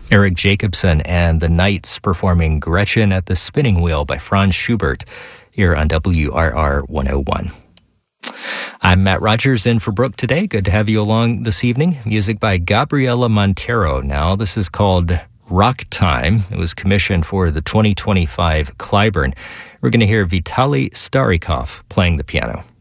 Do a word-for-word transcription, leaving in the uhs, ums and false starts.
Eric Jacobson and the Knights performing Gretchen at the Spinning Wheel by Franz Schubert here on W R R one oh one. I'm Matt Rogers in for Brooke today. Good to have you along this evening. Music by Gabriela Montero. Now, this is called Rock Time. It was commissioned for the twenty twenty-five Clyburn. We're going to hear Vitaly Starikov playing the piano.